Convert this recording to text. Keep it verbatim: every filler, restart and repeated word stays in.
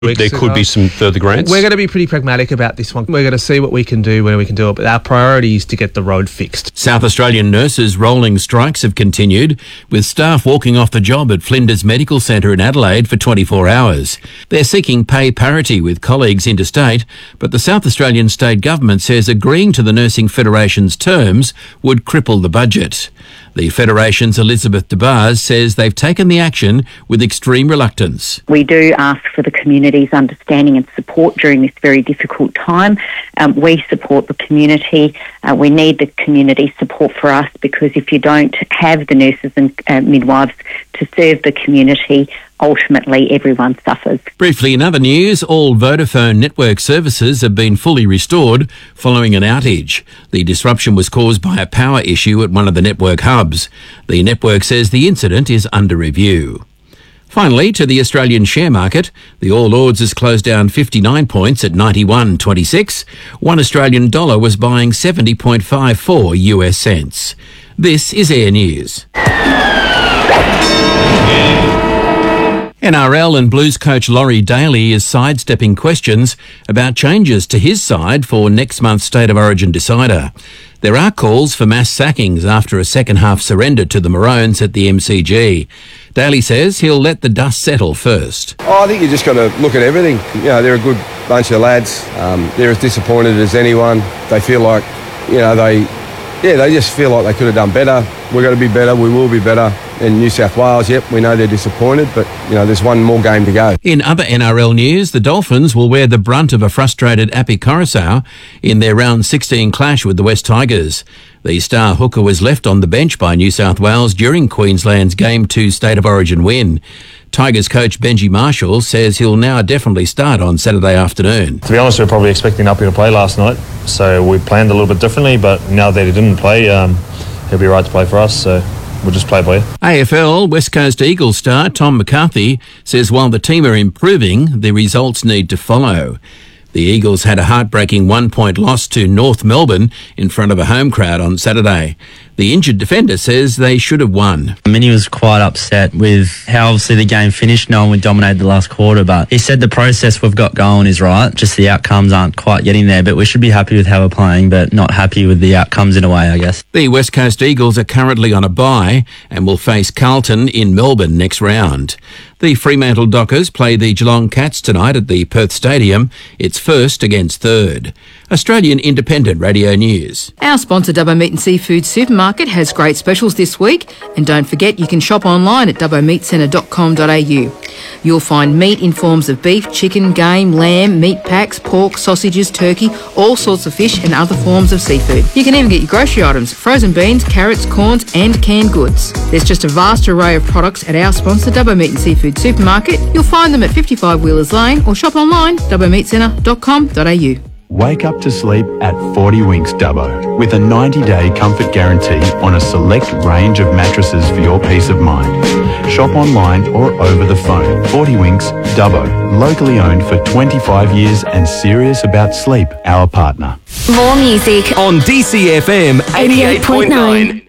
There could be some further grants. We're going to be pretty pragmatic about this one. We're going to see what we can do when we can do it, but our priority is to get the road fixed. South Australian nurses' rolling strikes have continued, with staff walking off the job at Flinders Medical Centre in Adelaide for twenty-four hours. They're seeking pay parity with colleagues interstate, but the South Australian state government says agreeing to the Nursing Federation's terms would cripple the budget. The Federation's Elizabeth DeBars says they've taken the action with extreme reluctance. We do ask for the community's understanding and support during this very difficult time. Um, we support the community. Uh, we need the community support for us, because if you don't have the nurses and uh, midwives to serve the community, ultimately everyone suffers. Briefly, in other news, all Vodafone network services have been fully restored following an outage. The disruption was caused by a power issue at one of the network hubs. The network says the incident is under review. Finally, to the Australian share market, the All Ords has closed down fifty-nine points at ninety-one twenty-six. One Australian dollar was buying seventy point five four U S cents. This is Air News. N R L and Blues coach Laurie Daly is sidestepping questions about changes to his side for next month's State of Origin decider. There are calls for mass sackings after a second-half surrender to the Maroons at the M C G. Daly says he'll let the dust settle first. Oh, I think you just got to look at everything. You know, they're a good bunch of lads. Um, they're as disappointed as anyone. They feel like, you know, they, yeah, they just feel like they could have done better. We're going to be better. We will be better. In New South Wales, yep, we know they're disappointed, but, you know, there's one more game to go. In other N R L news, the Dolphins will wear the brunt of a frustrated Api Coruscant in their round sixteen clash with the West Tigers. The star hooker was left on the bench by New South Wales during Queensland's Game two State of Origin win. Tigers coach Benji Marshall says he'll now definitely start on Saturday afternoon. To be honest, we were probably expecting Api to play last night, so we planned a little bit differently, but now that he didn't play, um, he'll be right to play for us, so we'll just play for you. A F L West Coast Eagles star Tom McCarthy says while the team are improving, the results need to follow. The Eagles had a heartbreaking one-point loss to North Melbourne in front of a home crowd on Saturday. The injured defender says they should have won. I mean, he was quite upset with how obviously the game finished, knowing we dominated the last quarter, but he said the process we've got going is right, just the outcomes aren't quite getting there, but we should be happy with how we're playing, but not happy with the outcomes in a way, I guess. The West Coast Eagles are currently on a bye and will face Carlton in Melbourne next round. The Fremantle Dockers play the Geelong Cats tonight at the Perth Stadium. It's first against third. Australian Independent Radio News. Our sponsor, Dubbo Meat and Seafood Supermarket, has great specials this week. And don't forget, you can shop online at dubbo meat centre dot com dot a u. You'll find meat in forms of beef, chicken, game, lamb, meat packs, pork, sausages, turkey, all sorts of fish and other forms of seafood. You can even get your grocery items, frozen beans, carrots, corns and canned goods. There's just a vast array of products at our sponsor, Dubbo Meat and Seafood Supermarket. You'll find them at fifty-five Wheelers Lane or shop online, dubbo meat centre dot com dot a u. Wake up to sleep at forty Winks Dubbo with a ninety day comfort guarantee on a select range of mattresses for your peace of mind. Shop online or over the phone. forty Winks Dubbo, locally owned for twenty-five years and serious about sleep, our partner. More music on D C F M eighty-eight point nine.